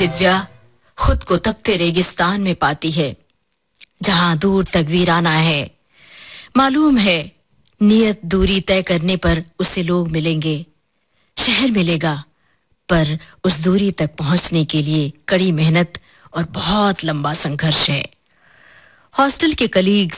दिव्या खुद को तपते रेगिस्तान में पाती है जहां दूर तक वीराना है। मालूम है नियत दूरी तय करने पर उसे लोग मिलेंगे, शहर मिलेगा, पर उस दूरी तक पहुंचने के लिए कड़ी मेहनत और बहुत लंबा संघर्ष है। हॉस्टल के कलीग्स